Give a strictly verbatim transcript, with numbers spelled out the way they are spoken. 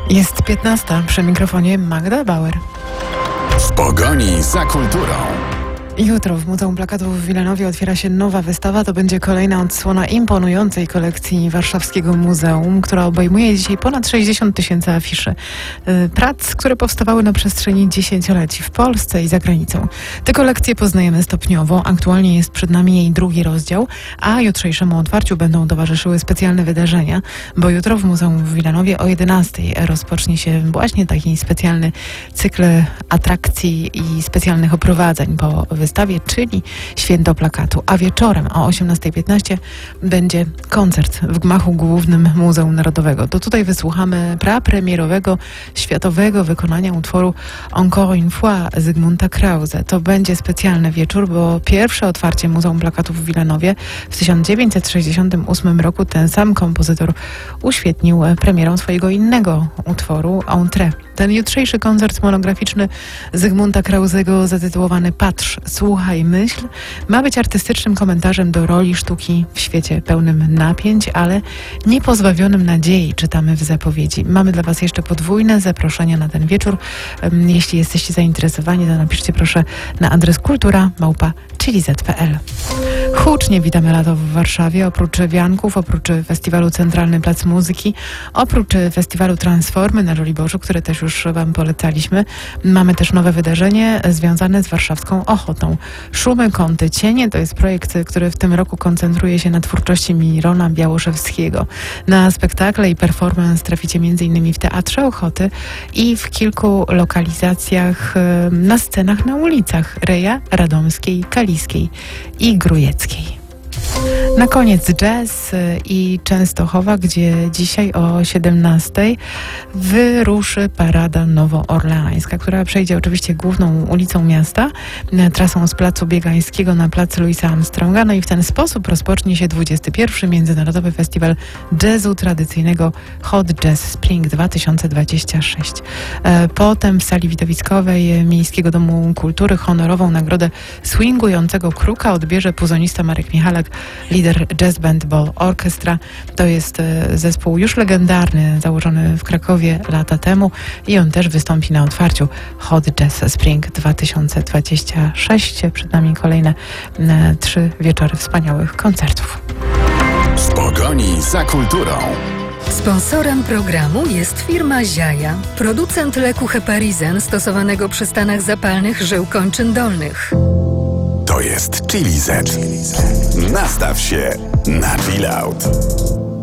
Jest piętnasta, przy mikrofonie Magda Bauer. W pogoni za kulturą. Jutro w Muzeum Plakatów w Wilanowie otwiera się nowa wystawa. To będzie kolejna odsłona imponującej kolekcji Warszawskiego Muzeum, która obejmuje dzisiaj ponad sześćdziesiąt tysięcy afiszy. Prac, które powstawały na przestrzeni dziesięcioleci w Polsce i za granicą. Te kolekcje poznajemy stopniowo. Aktualnie jest przed nami jej drugi rozdział, a jutrzejszemu otwarciu będą towarzyszyły specjalne wydarzenia, bo jutro w Muzeum w Wilanowie o jedenastej rozpocznie się właśnie taki specjalny cykl atrakcji i specjalnych oprowadzeń po wystawie. Wystawie, czyli Święto Plakatu, a wieczorem o osiemnasta piętnaście będzie koncert w gmachu głównym Muzeum Narodowego. To tutaj wysłuchamy prapremierowego światowego wykonania utworu Encore une fois Zygmunta Krause. To będzie specjalny wieczór, bo pierwsze otwarcie Muzeum Plakatów w Wilanowie w tysiąc dziewięćset sześćdziesiątym ósmym roku ten sam kompozytor uświetnił premierą swojego innego utworu Entrée. Ten jutrzejszy koncert monograficzny Zygmunta Krausego zatytułowany Patrz, słuchaj, myśl ma być artystycznym komentarzem do roli sztuki w świecie pełnym napięć, ale niepozbawionym nadziei, czytamy w zapowiedzi. Mamy dla Was jeszcze podwójne zaproszenia na ten wieczór. Jeśli jesteście zainteresowani, to napiszcie proszę na adres kultura małpa chilizet kropka p l. Hucznie witamy lato w Warszawie. Oprócz wianków, oprócz festiwalu Centralny Plac Muzyki, oprócz festiwalu Transformy na Żoliborzu, które też już Wam polecaliśmy, mamy też nowe wydarzenie związane z warszawską ochotą. Szumy, kąty, cienie to jest projekt, który w tym roku koncentruje się na twórczości Mirona Białoszewskiego. Na spektakle i performance traficie między innymi w Teatrze Ochoty i w kilku lokalizacjach na scenach na ulicach Reja, Radomskiej, Kaliskiej i Grujeckiej. Na koniec jazz i Częstochowa, gdzie dzisiaj o siedemnastej wyruszy parada nowoorleańska, która przejdzie oczywiście główną ulicą miasta, trasą z Placu Biegańskiego na plac Louisa Armstronga, no i w ten sposób rozpocznie się dwudziesty pierwszy Międzynarodowy Festiwal Jazzu Tradycyjnego Hot Jazz Spring dwa tysiące dwudziesty szósty. Potem w sali widowiskowej Miejskiego Domu Kultury honorową nagrodę swingującego kruka odbierze puzonista Marek Michalak, lider Jazz Band Ball Orchestra. To jest zespół już legendarny, założony w Krakowie lata temu i on też wystąpi na otwarciu Hot Jazz Spring dwa tysiące dwudziesty szósty. Przed nami kolejne e, trzy wieczory wspaniałych koncertów. W pogoni za kulturą. Sponsorem programu jest firma Ziaja, producent leku Heparizen stosowanego przy stanach zapalnych żył kończyn dolnych. To jest Chilizet. Nastaw się na chill out.